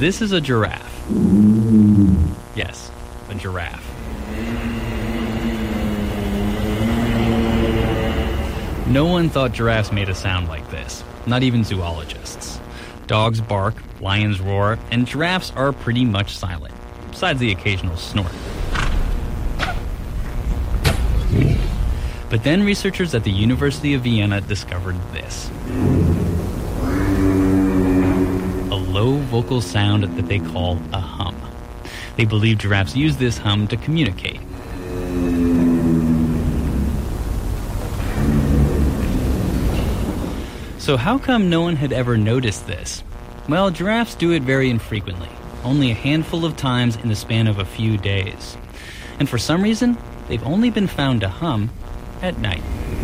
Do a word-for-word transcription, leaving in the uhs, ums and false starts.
This is a giraffe. Yes, a giraffe. No one thought giraffes made a sound like this, not even zoologists. Dogs bark, lions roar, and giraffes are pretty much silent, besides the occasional snort. But then researchers at the University of Vienna discovered this. A low vocal sound that they call a hum. They believe giraffes use this hum to communicate. So how come no one had ever noticed this? Well, giraffes do it very infrequently, only a handful of times in the span of a few days. And for some reason, they've only been found to hum at night.